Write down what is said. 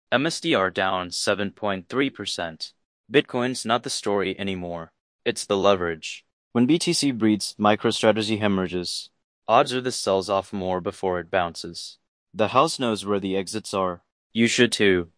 MSDR down 7.3%. Bitcoin's not the story anymore. It's the leverage. When BTC breeds, MicroStrategy hemorrhages. Odds are this sells off more before it bounces. The house knows where the exits are. You should too.